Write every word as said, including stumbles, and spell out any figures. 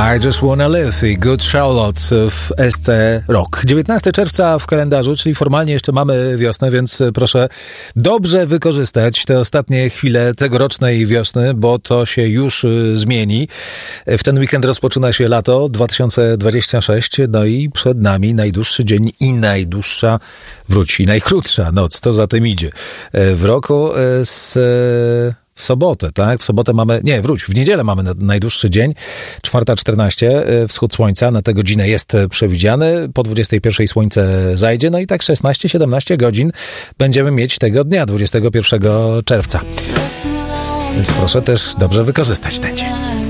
I Just Wanna Live i Good Charlotte w S C Rock. dziewiętnastego czerwca w kalendarzu, czyli formalnie jeszcze mamy wiosnę, więc proszę dobrze wykorzystać te ostatnie chwile tegorocznej wiosny, bo to się już zmieni. W ten weekend rozpoczyna się lato dwa tysiące dwudziesty szósty, no i przed nami najdłuższy dzień i najdłuższa, wróci, najkrótsza noc. To za tym idzie. W roku z... W sobotę, tak? W sobotę mamy, nie, wróć, w niedzielę mamy najdłuższy dzień, czwarta czternaście, wschód słońca, na tę godzinę jest przewidziany, po dwudziestej pierwszej słońce zajdzie, no i tak szesnaście siedemnaście godzin będziemy mieć tego dnia, dwudziestego pierwszego czerwca. Więc proszę też dobrze wykorzystać ten dzień.